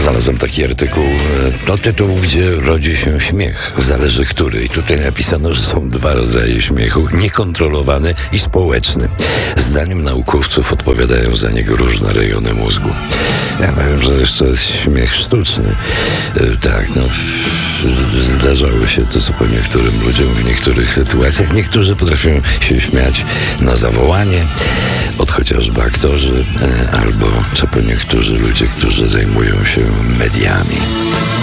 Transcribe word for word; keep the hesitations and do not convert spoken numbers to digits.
Znalazłem taki artykuł, no tytuł, gdzie rodzi się śmiech. Zależy który. I tutaj napisano, że są dwa rodzaje śmiechu. Niekontrolowany i społeczny. Zdaniem naukowców odpowiadają za niego różne rejony mózgu. Ja powiem, że jeszcze jest śmiech sztuczny. Tak, no zdarzało się to co niektórym ludziom w niektórych sytuacjach. Niektórzy potrafią się śmiać na zawołanie, od chociażby aktorzy, albo co po niektórzy ludzie, którzy zajmują się mediami.